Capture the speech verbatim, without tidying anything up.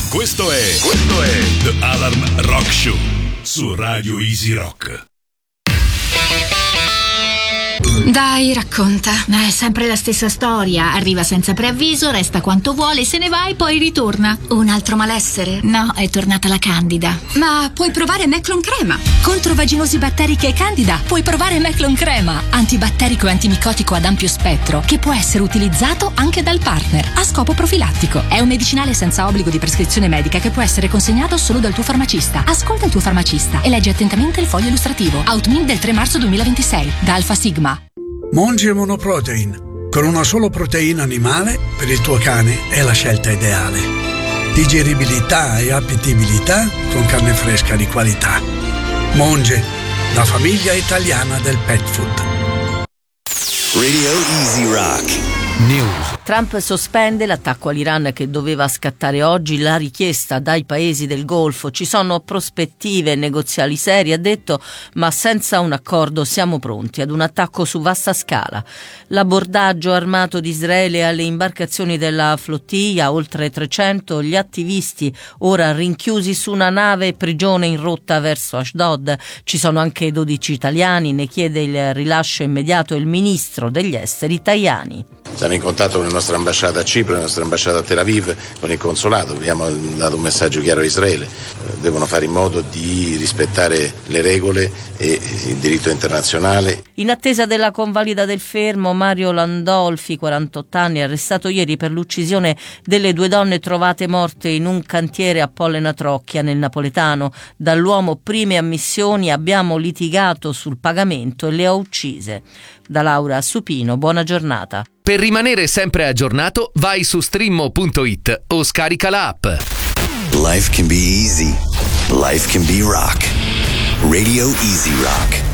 Questo è Questo è The Alarm Rock Show su Radio Easy Rock. Dai, racconta. È sempre la stessa storia. Arriva senza preavviso, resta quanto vuole, se ne va e poi ritorna. Un altro malessere? No, è tornata la Candida. Ma puoi provare Meclon Crema. Contro vaginosi batteriche e Candida puoi provare Meclon Crema. Antibatterico e antimicotico ad ampio spettro, che può essere utilizzato anche dal partner a scopo profilattico. È un medicinale senza obbligo di prescrizione medica che può essere consegnato solo dal tuo farmacista. Ascolta il tuo farmacista e leggi attentamente il foglio illustrativo. Outmin del tre marzo duemilaventisei da Alfa Sigma. Monge Monoprotein. Con una solo proteina animale, per il tuo cane è la scelta ideale. Digeribilità e appetibilità con carne fresca di qualità. Monge, la famiglia italiana del pet food. Radio Easy Rock News. Trump sospende l'attacco all'Iran che doveva scattare oggi, la richiesta dai paesi del Golfo. Ci sono prospettive negoziali serie, ha detto, ma senza un accordo siamo pronti ad un attacco su vasta scala. L'abordaggio armato di Israele alle imbarcazioni della flottiglia, oltre trecento, gli attivisti ora rinchiusi su una nave prigione in rotta verso Ashdod. Ci sono anche dodici italiani, ne chiede il rilascio immediato il ministro degli esteri Tajani. Siamo in contatto con la nostra ambasciata a Cipro, la nostra ambasciata a Tel Aviv, con il consolato. Abbiamo dato un messaggio chiaro a Israele. Devono fare in modo di rispettare le regole e il diritto internazionale. In attesa della convalida del fermo, Mario Landolfi, quarantotto anni, arrestato ieri per l'uccisione delle due donne trovate morte in un cantiere a Pollena Trocchia, nel napoletano. Dall'uomo prime ammissioni: abbiamo litigato sul pagamento e le ho uccise. Da Laura Supino, buona giornata. Per rimanere sempre aggiornato, vai su streammo punto it o scarica l'app. Life can be easy. Life can be rock. Radio Easy Rock.